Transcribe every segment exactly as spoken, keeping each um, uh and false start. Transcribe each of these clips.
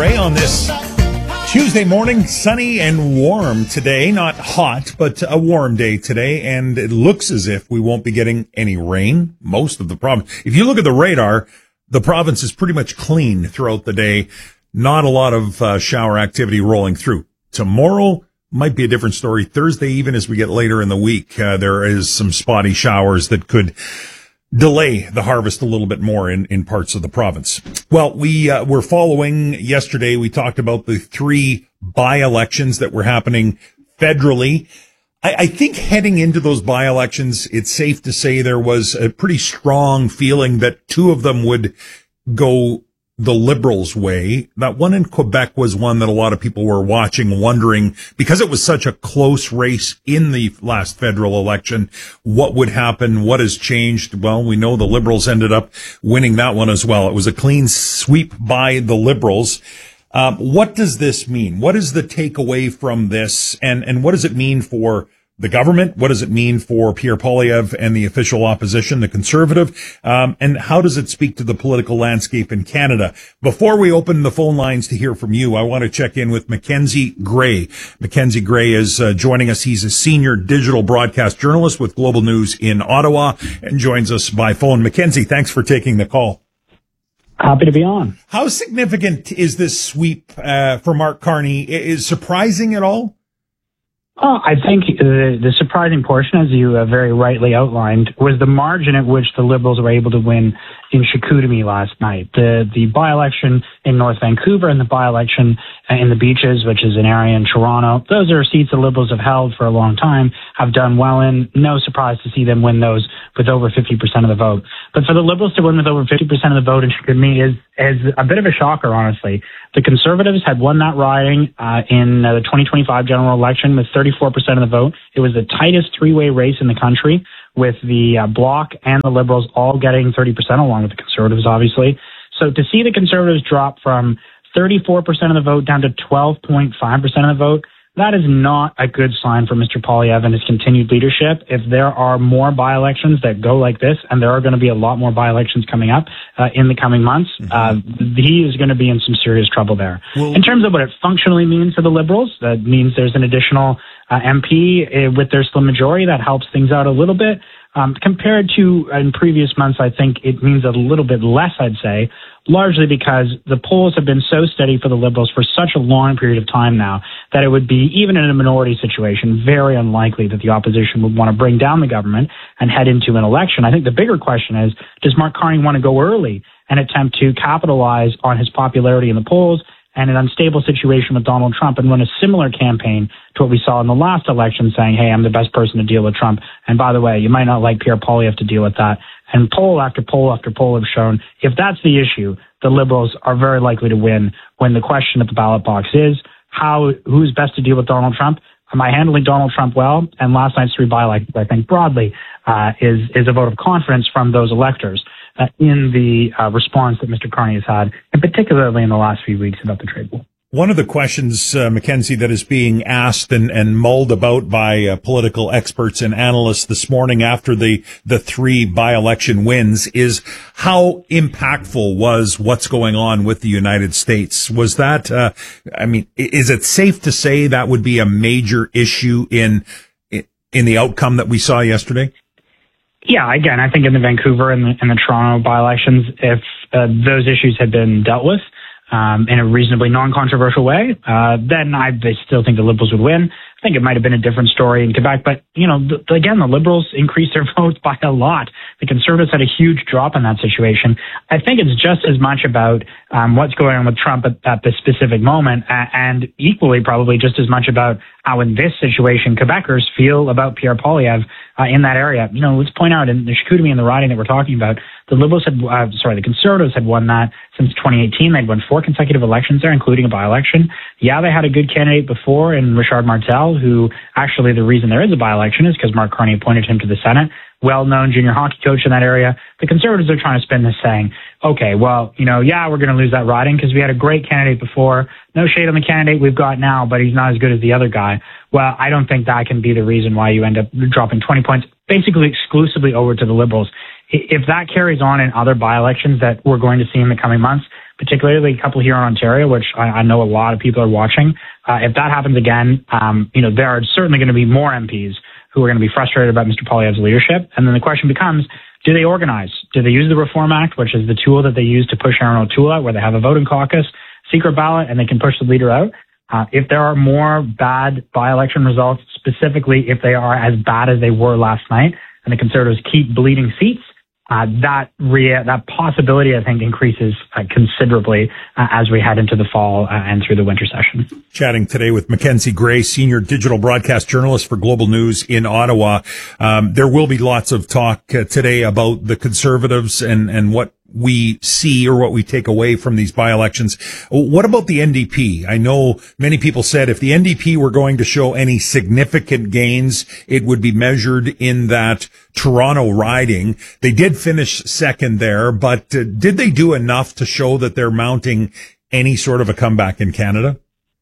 Ray on this Tuesday morning, sunny and warm today. Not hot, but a warm day today. And it looks as if we won't be getting any rain. Most of the province. If you look at the radar, the province is pretty much clean throughout the day. Not a lot of uh, shower activity rolling through. Tomorrow might be a different story. Thursday, even as we get later in the week, uh, there is some spotty showers that could delay the harvest a little bit more in, in parts of the province. Well, we uh, were following yesterday. We talked about the three by-elections that were happening federally. I, I think heading into those by-elections, it's safe to say there was a pretty strong feeling that two of them would go the Liberals' way. That one in Quebec was one that a lot of people were watching, wondering, because it was such a close race in the last federal election, what would happen, what has changed. Well, we know the Liberals ended up winning that one as well. It was a clean sweep by the Liberals. Um, what does this mean? What is the takeaway from this? And, and what does it mean for the government? What does it mean for Pierre Poilievre and the official opposition, the Conservative? Um, and how does it speak to the political landscape in Canada? Before we open the phone lines to hear from you, I want to check in with Mackenzie Gray. Mackenzie Gray is uh, joining us. He's a senior digital broadcast journalist with Global News in Ottawa and joins us by phone. Mackenzie, thanks for taking the call. Happy to be on. How significant is this sweep uh, for Mark Carney? Is surprising at all? Oh, I think the, the surprising portion, as you uh, very rightly outlined, was the margin at which the Liberals were able to win in Chicoutimi last night. The the by-election in North Vancouver and the by-election in the Beaches, which is an area in Toronto, those are seats the Liberals have held for a long time, have done well in. No surprise to see them win those with over fifty percent of the vote. But for the Liberals to win with over fifty percent of the vote in Chicoutimi is, is a bit of a shocker, honestly. The Conservatives had won that riding uh, in uh, the twenty twenty-five general election with thirty-four percent of the vote. It was the tightest three-way race in the country, with the uh, Bloc and the Liberals all getting thirty percent, along with the Conservatives, obviously. So to see the Conservatives drop from thirty-four percent of the vote down to twelve point five percent of the vote, that is not a good sign for Mister Poilievre and his continued leadership. If there are more by-elections that go like this, and there are going to be a lot more by-elections coming up uh, in the coming months, mm-hmm. uh, he is going to be in some serious trouble there. Well, in terms of what it functionally means to the Liberals, that means there's an additional uh, M P uh, with their slim majority. That helps things out a little bit. Um, compared to in previous months, I think it means a little bit less, I'd say, largely because the polls have been so steady for the Liberals for such a long period of time now that it would be, even in a minority situation, very unlikely that the opposition would want to bring down the government and head into an election. I think the bigger question is, does Mark Carney want to go early and attempt to capitalize on his popularity in the polls and an unstable situation with Donald Trump and run a similar campaign to what we saw in the last election, saying, hey, I'm the best person to deal with Trump. And by the way, you might not like Pierre Poilievre to deal with that. And poll after poll after poll have shown if that's the issue, the Liberals are very likely to win when the question at the ballot box is, how, who's best to deal with Donald Trump? Am I handling Donald Trump well? And last night's three by-elections, I think broadly, uh, is, is a vote of confidence from those electors uh, in the uh, response that Mister Carney has had, and particularly in the last few weeks about the trade war. One of the questions, uh, Mackenzie, that is being asked and, and mulled about by uh, political experts and analysts this morning after the, the three by-election wins is how impactful was what's going on with the United States? Was that, uh, I mean, is it safe to say that would be a major issue in, in the outcome that we saw yesterday? Yeah, again, I think in the Vancouver and the, and the Toronto by-elections, if uh, those issues had been dealt with, Um, in a reasonably non-controversial way, uh, then I, I still think the Liberals would win. I think it might have been a different story in Quebec, but, you know, the, again, the Liberals increased their votes by a lot. The Conservatives had a huge drop in that situation. I think it's just as much about um, what's going on with Trump at, at this specific moment, uh, and equally probably just as much about how in this situation Quebecers feel about Pierre Poilievre uh, in that area. You know, let's point out in the Chicoutimi and the riding that we're talking about, the Liberals had, uh, sorry, the Conservatives had won that since twenty eighteen. They'd won four consecutive elections there, including a by-election. Yeah, they had a good candidate before in Richard Martel, who actually the reason there is a by-election is because Mark Carney appointed him to the Senate. Well-known junior hockey coach in that area. The Conservatives are trying to spin this saying, okay, well, you know, yeah, we're going to lose that riding because we had a great candidate before. No shade on the candidate we've got now, but he's not as good as the other guy. Well, I don't think that can be the reason why you end up dropping twenty points, basically exclusively over to the Liberals. If that carries on in other by-elections that we're going to see in the coming months, particularly a couple here in Ontario, which I, I know a lot of people are watching. Uh, if that happens again, um, you know, there are certainly going to be more M Ps who are going to be frustrated about Mister Poilievre's leadership. And then the question becomes, do they organize? Do they use the Reform Act, which is the tool that they use to push Aaron O'Toole out, where they have a voting caucus, secret ballot, and they can push the leader out? Uh, if there are more bad by-election results, specifically if they are as bad as they were last night, and the Conservatives keep bleeding seats, uh, that rea- that possibility, I think, increases uh, considerably uh, as we head into the fall uh, and through the winter session. Chatting today with Mackenzie Gray, senior digital broadcast journalist for Global News in Ottawa. Um, there will be lots of talk uh, today about the Conservatives and, and what we see or what we take away from these by-elections. What about the N D P? I know many people said if the N D P were going to show any significant gains, it would be measured in that Toronto riding. They did finish second there, but uh, did they do enough to show that they're mounting any sort of a comeback in Canada?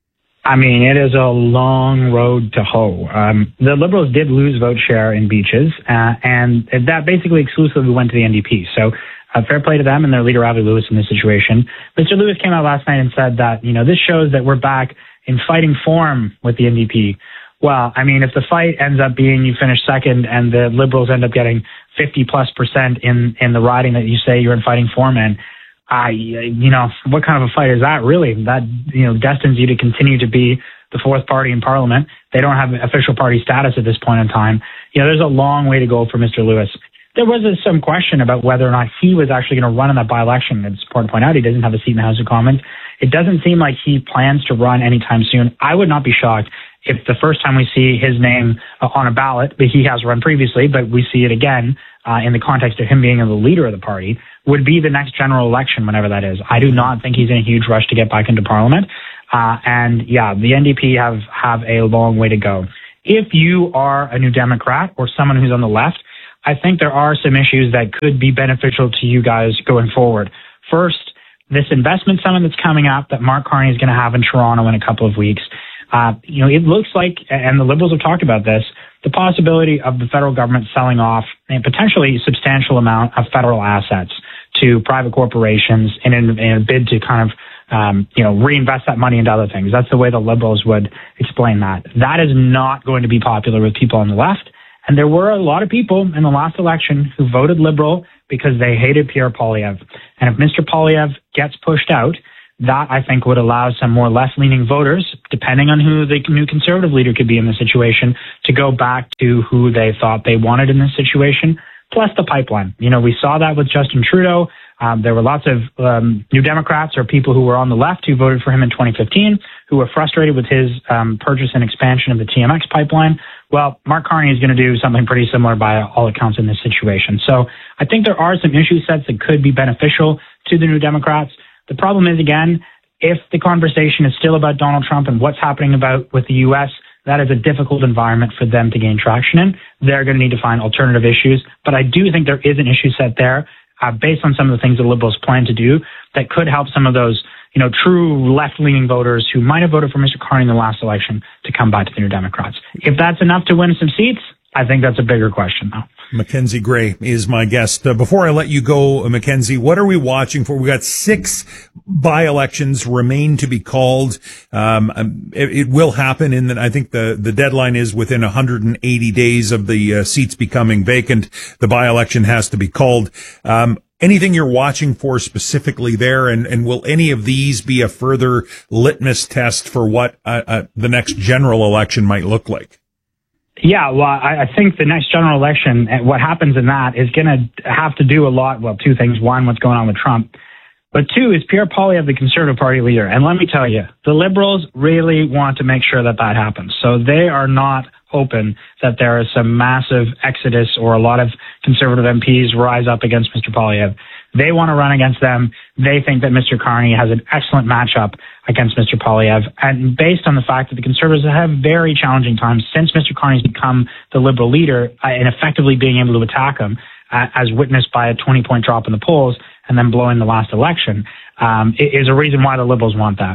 I mean, it is a long road to hoe. Um, the Liberals did lose vote share in Beaches, uh, and that basically exclusively went to the N D P. So Uh, fair play to them and their leader, Avi Lewis, in this situation. Mister Lewis came out last night and said that, you know, this shows that we're back in fighting form with the N D P. Well, I mean, if the fight ends up being you finish second and the Liberals end up getting fifty plus percent in, in the riding that you say you're in fighting form in, I, you know, what kind of a fight is that really? That, you know, destines you to continue to be the fourth party in Parliament. They don't have official party status at this point in time. You know, there's a long way to go for Mister Lewis. There was some question about whether or not he was actually going to run in that by-election. It's important to point out he doesn't have a seat in the House of Commons. It doesn't seem like he plans to run anytime soon. I would not be shocked if the first time we see his name uh, on a ballot, but he has run previously, but we see it again uh, in the context of him being the leader of the party, would be the next general election, whenever that is. I do not think he's in a huge rush to get back into Parliament. Uh, and yeah, the N D P have, have a long way to go. If you are a New Democrat or someone who's on the left, I think there are some issues that could be beneficial to you guys going forward. First, this investment summit that's coming up that Mark Carney is going to have in Toronto in a couple of weeks. Uh, you know, it looks like, and the Liberals have talked about this, the possibility of the federal government selling off a potentially substantial amount of federal assets to private corporations in, in a bid to kind of, um, you know, reinvest that money into other things. That's the way the Liberals would explain that. That is not going to be popular with people on the left. And there were a lot of people in the last election who voted Liberal because they hated Pierre Poilievre. And if Mister Poilievre gets pushed out, that, I think, would allow some more left-leaning voters, depending on who the new Conservative leader could be in the situation, to go back to who they thought they wanted in this situation, plus the pipeline. You know, we saw that with Justin Trudeau. Um, there were lots of um, New Democrats or people who were on the left who voted for him in twenty fifteen, who were frustrated with his um, purchase and expansion of the T M X pipeline. Well, Mark Carney is going to do something pretty similar by all accounts in this situation. So I think there are some issue sets that could be beneficial to the New Democrats. The problem is, again, if the conversation is still about Donald Trump and what's happening about with the U S, that is a difficult environment for them to gain traction in. They're going to need to find alternative issues. But I do think there is an issue set there uh, based on some of the things the Liberals plan to do that could help some of those, you know, true left-leaning voters who might have voted for Mister Carney in the last election to come back to the New Democrats. If that's enough to win some seats, I think that's a bigger question, though. Mackenzie Gray is my guest. Uh, before I let you go, uh, Mackenzie, what are we watching for? We've got six by-elections remain to be called. Um, it, it will happen in the, I think the, the deadline is within one hundred eighty days of the uh, seats becoming vacant. The by-election has to be called. Um, anything you're watching for specifically there? And, and will any of these be a further litmus test for what uh, uh, the next general election might look like? Yeah, well, I, I think the next general election, what happens in that is going to have to do a lot, well, two things. One, what's going on with Trump. But two, is Pierre Poilievre the Conservative Party leader? And let me tell you, the Liberals really want to make sure that that happens. So they are not hoping that there is some massive exodus or a lot of Conservative M Ps rise up against Mister Poilievre. They want to run against them. They think that Mister Carney has an excellent matchup against Mister Poilievre. And based on the fact that the Conservatives have very challenging times since Mister Carney's become the Liberal leader uh, and effectively being able to attack him, uh, as witnessed by a twenty-point drop in the polls and then blowing the last election, um, is a reason why the Liberals want that.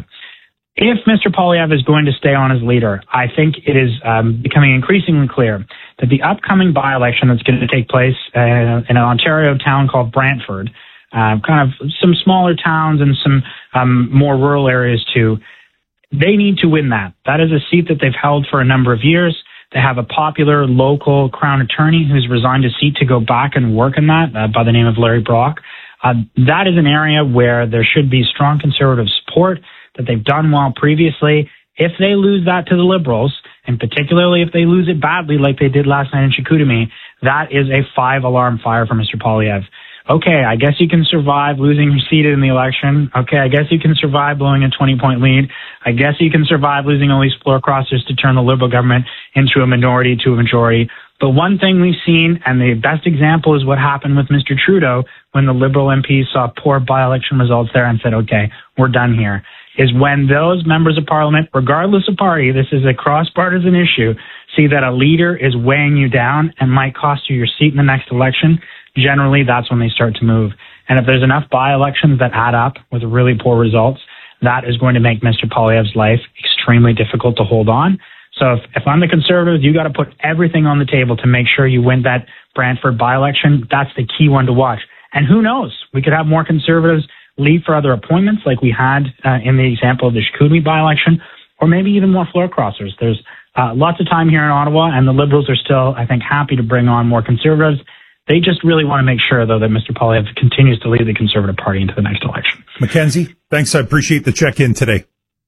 If Mister Poilievre is going to stay on as leader, I think it is um, becoming increasingly clear that the upcoming by-election that's going to take place uh, in an Ontario town called Brantford, uh, kind of some smaller towns and some um, more rural areas too. They need to win that. That is a seat that they've held for a number of years. They have a popular local Crown attorney who's resigned his seat to go back and work in that uh, by the name of Larry Brock. Uh, that is an area where there should be strong Conservative support, that they've done well previously. If they lose that to the Liberals, and particularly if they lose it badly like they did last night in Chicoutimi, that is a five-alarm fire for Mister Poilievre. Okay, I guess you can survive losing your seat in the election. Okay, I guess you can survive blowing a twenty-point lead. I guess you can survive losing all these floor crossers to turn the Liberal government into a minority to a majority. But one thing we've seen, and the best example is what happened with Mister Trudeau when the Liberal M Ps saw poor by-election results there and said, okay, we're done here, is when those members of Parliament, regardless of party, this is a cross-partisan issue, see that a leader is weighing you down and might cost you your seat in the next election. Generally, that's when they start to move. And if there's enough by-elections that add up with really poor results, that is going to make Mister Poilievre's life extremely difficult to hold on. So if, if I'm the Conservatives, you got to put everything on the table to make sure you win that Brantford by-election. That's the key one to watch. And who knows? We could have more Conservatives leave for other appointments like we had uh, in the example of the Chicoutimi by-election, or maybe even more floor crossers. There's uh, lots of time here in Ottawa, and the Liberals are still, I think, happy to bring on more Conservatives. They just really want to make sure, though, that Mister Poilievre continues to lead the Conservative Party into the next election. Mackenzie, thanks. I appreciate the check-in today.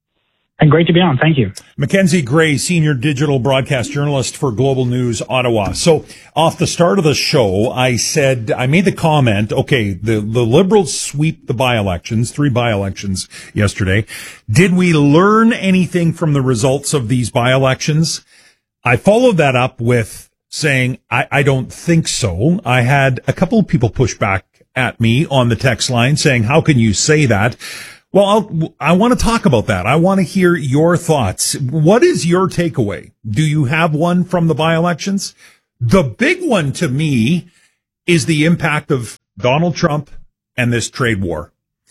And great to be on. Thank you. Mackenzie Gray, senior digital broadcast journalist for Global News Ottawa. So off the start of the show, I said, I made the comment, okay, the, the Liberals sweep the by-elections, three by-elections yesterday. Did we learn anything from the results of these by-elections? I followed that up with saying, I, I don't think so. I had a couple of people push back at me on the text line saying, how can you say that? Well, I'll, I want to talk about that. I want to hear your thoughts. What is your takeaway? Do you have one from the by-elections? The big one to me is the impact of Donald Trump and this trade war.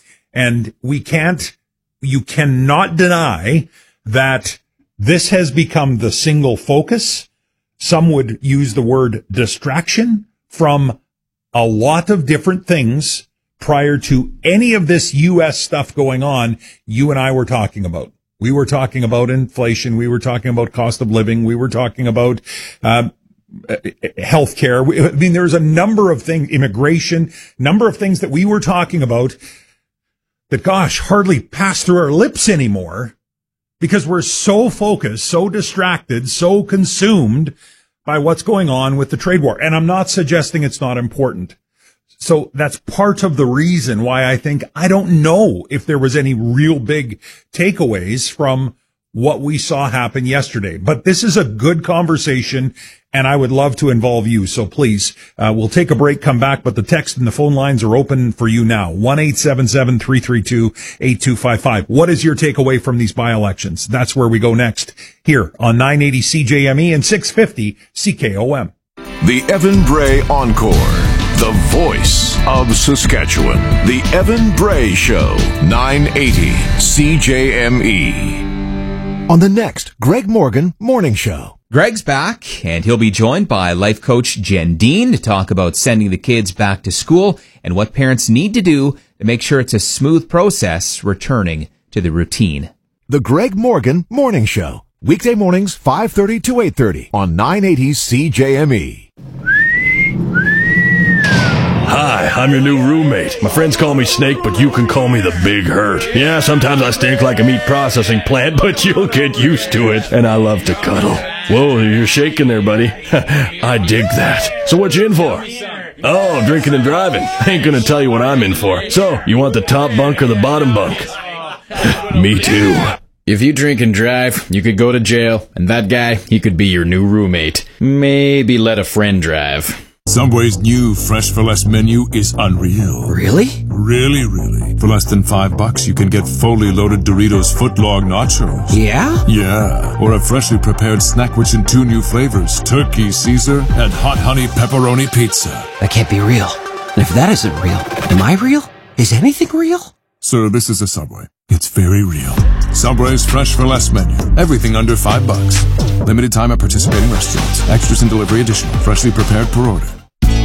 And we can't, you cannot deny that this has become the single focus. Some would use the word distraction from a lot of different things prior to any of this U S stuff going on. You and I were talking about. We were talking about inflation. We were talking about cost of living. We were talking about uh, healthcare. I mean, there's a number of things, immigration, number of things that we were talking about that, gosh, hardly pass through our lips anymore. Because we're so focused, so distracted, so consumed by what's going on with the trade war. And I'm not suggesting it's not important. So that's part of the reason why I think I don't know if there was any real big takeaways from what we saw happen yesterday. But this is a good conversation, and I would love to involve you. So please, uh, we'll take a break, come back, but the text and the phone lines are open for you now. one eight seven seven, three three two, eight two five five. What is your takeaway from these by-elections? That's where we go next here on nine eighty C J M E and six fifty C K O M. The Evan Bray Encore. The voice of Saskatchewan. The Evan Bray Show. nine eighty C J M E. On the next Greg Morgan Morning Show. Greg's back, and he'll be joined by life coach Jen Dean to talk about sending the kids back to school and what parents need to do to make sure it's a smooth process returning to the routine. The Greg Morgan Morning Show. Weekday mornings, five thirty to eight thirty on nine eighty C J M E. Hi, I'm your new roommate. My friends call me Snake, but you can call me the Big Hurt. Yeah, sometimes I stink like a meat processing plant, but you'll get used to it. And I love to cuddle. Whoa, you're shaking there, buddy. I dig that. So what you in for? Oh, drinking and driving. I ain't gonna tell you what I'm in for. So, you want the top bunk or the bottom bunk? Me too. If you drink and drive, you could go to jail, and that guy, he could be your new roommate. Maybe let a friend drive. Subway's new Fresh for Less menu is unreal. Really? Really, really. For less than five bucks, you can get fully loaded Doritos footlong nachos. Yeah? Yeah. Or a freshly prepared snack rich in two new flavors, Turkey Caesar and Hot Honey Pepperoni Pizza. That can't be real. And if that isn't real, am I real? Is anything real? Sir, this is a Subway. It's very real. Subway's Fresh for Less menu. Everything under five bucks. Limited time at participating restaurants. Extras and delivery additional. Freshly prepared per order.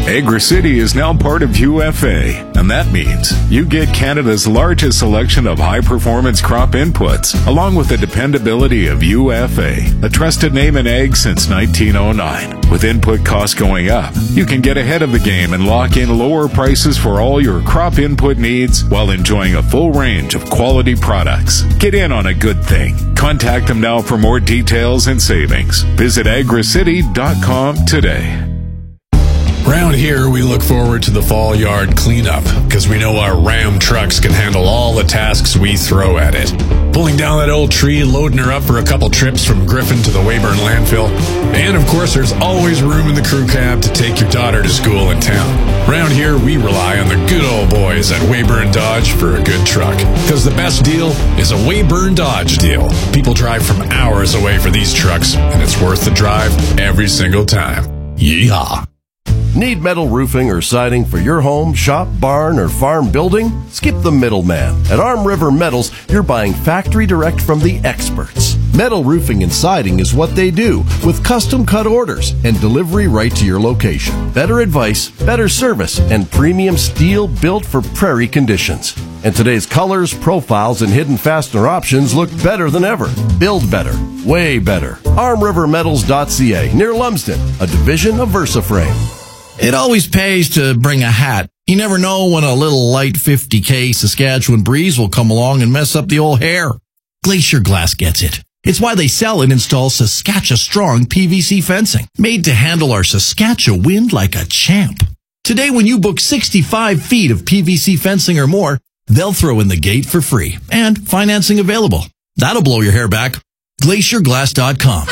AgriCity is now part of U F A, and that means you get Canada's largest selection of high-performance crop inputs, along with the dependability of U F A, a trusted name in ag since nineteen oh nine. With input costs going up, you can get ahead of the game and lock in lower prices for all your crop input needs while enjoying a full range of quality products. Get in on a good thing. Contact them now for more details and savings. Visit agri city dot com today. Around here, we look forward to the fall yard cleanup because we know our Ram trucks can handle all the tasks we throw at it. Pulling down that old tree, loading her up for a couple trips from Griffin to the Weyburn landfill. And of course, there's always room in the crew cab to take your daughter to school in town. Around here, we rely on the good old boys at Weyburn Dodge for a good truck. Because the best deal is a Weyburn Dodge deal. People drive from hours away for these trucks, and it's worth the drive every single time. Yeehaw! Need metal roofing or siding for your home, shop, barn, or farm building? Skip the middleman. At Arm River Metals, you're buying factory direct from the experts. Metal roofing and siding is what they do, with custom cut orders and delivery right to your location. Better advice, better service, and premium steel built for prairie conditions. And today's colors, profiles, and hidden fastener options look better than ever. Build better. Way better. arm river metals dot c a, near Lumsden, a division of VersaFrame. It always pays to bring a hat. You never know when a little light fifty K Saskatchewan breeze will come along and mess up the old hair. Glacier Glass gets it. It's why they sell and install Saskatchewan-strong P V C fencing, made to handle our Saskatchewan wind like a champ. Today, when you book sixty-five feet of P V C fencing or more, they'll throw in the gate for free, and financing available. That'll blow your hair back. glacier glass dot com.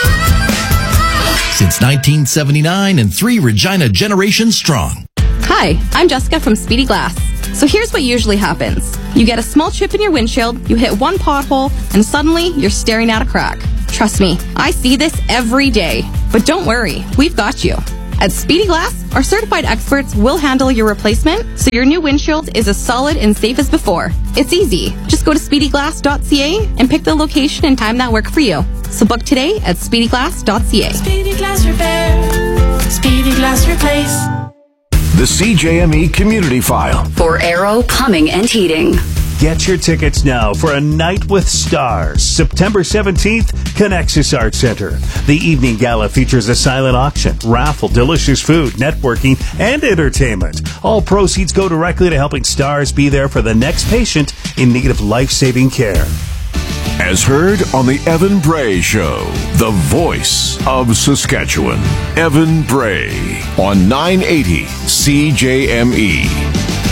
Since nineteen seventy-nine and three Regina generations strong. Hi, I'm Jessica from Speedy Glass. So here's what usually happens. You get a small chip in your windshield, you hit one pothole, and suddenly you're staring at a crack. Trust me, I see this every day. But don't worry, we've got you. At Speedy Glass, our certified experts will handle your replacement so your new windshield is as solid and safe as before. It's easy. Just go to speedy glass dot c a and pick the location and time that work for you. So book today at speedy glass dot c a. Speedy Glass Repair. Speedy Glass Replace. The C J M E Community File. For Aero Plumbing and Heating. Get your tickets now for A Night with Stars, September seventeenth, Connexus Arts Center. The evening gala features a silent auction, raffle, delicious food, networking, and entertainment. All proceeds go directly to helping stars be there for the next patient in need of life-saving care. As heard on the Evan Bray Show, the voice of Saskatchewan. Evan Bray on nine eighty C J M E.